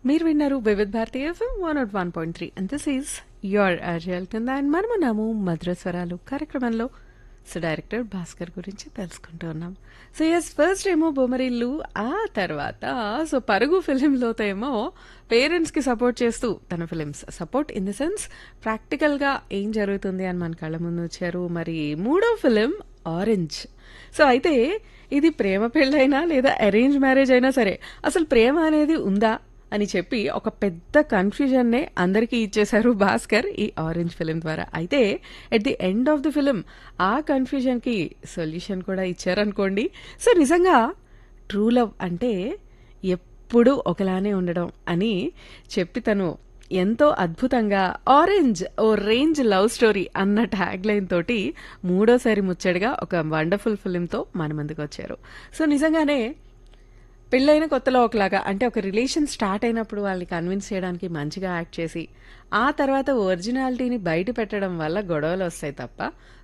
మీరు విన్నారు Vividh Bharati FM 101.3 and this is your అజయల్ కింద అండ్ మనమున్నాము మధురస్వరాలు కార్యక్రమంలో. సో డైరెక్టర్ భాస్కర్ గురించి తెలుసుకుంటూ ఉన్నాం. సో ఎస్, ఫస్ట్ ఏమో బొమ్మరిల్లు, ఆ తర్వాత సో పరుగు ఫిలింలోతో ఏమో పేరెంట్స్కి సపోర్ట్ చేస్తూ తన films support in the sense ప్రాక్టికల్గా ఏం జరుగుతుంది అని మన కళ్ళ ముందు వచ్చారు. మరి మూడో ఫిలిం ఆరెంజ్. సో అయితే ఇది ప్రేమ పెళ్ళైనా లేదా అరేంజ్ మ్యారేజ్ అయినా సరే అసలు ప్రేమ అనేది ఉందా అని చెప్పి ఒక పెద్ద కన్ఫ్యూజన్నే అందరికీ ఇచ్చేశారు భాస్కర్ ఈ ఆరెంజ్ ఫిలిం ద్వారా. అయితే at the end of the film ఆ కన్ఫ్యూజన్కి సొల్యూషన్ కూడా ఇచ్చారనుకోండి. సో నిజంగా ట్రూ లవ్ అంటే ఎప్పుడూ ఒకలానే ఉండడం అని చెప్పి తను ఎంతో అద్భుతంగా ఆరెంజ్ ఓ రేంజ్ లవ్ స్టోరీ అన్న ట్యాగ్ లైన్ తోటి మూడోసారి ముచ్చటగా ఒక వండర్ఫుల్ ఫిలింతో మన ముందుకు వచ్చారు. సో నిజంగానే పెళ్ళైన కొత్తలో ఒకలాగా, అంటే ఒక రిలేషన్ స్టార్ట్ అయినప్పుడు వాళ్ళని కన్విన్స్ చేయడానికి మంచిగా యాక్ట్ చేసి ఆ తర్వాత ఒరిజినాలిటీని బయట పెట్టడం వల్ల గొడవలు వస్తాయి తప్ప